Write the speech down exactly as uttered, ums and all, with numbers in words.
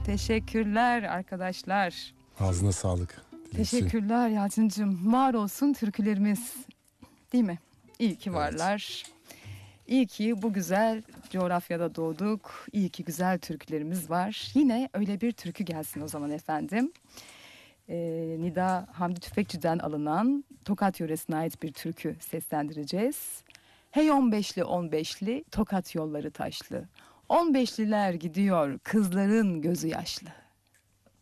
Teşekkürler arkadaşlar. Ağzına sağlık. Teşekkürler Yalçıncığım. Var olsun türkülerimiz. Değil mi? İyi ki varlar. Evet. İyi ki bu güzel coğrafyada doğduk. İyi ki güzel türkülerimiz var. Yine öyle bir türkü gelsin o zaman efendim. Ee, Nida Hamdi Tüfekçi'den alınan Tokat yöresine ait bir türkü seslendireceğiz. Hey on beşli on beşli Tokat yolları taşlı. On beşliler gidiyor kızların gözü yaşlı.